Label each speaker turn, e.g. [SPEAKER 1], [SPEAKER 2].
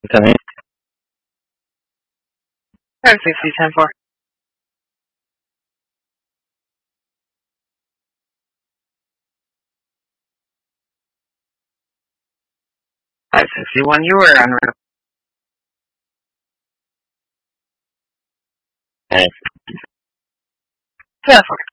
[SPEAKER 1] Come in.
[SPEAKER 2] 560, 10-4. 561, you were on route.
[SPEAKER 1] Hey.
[SPEAKER 2] 10-4.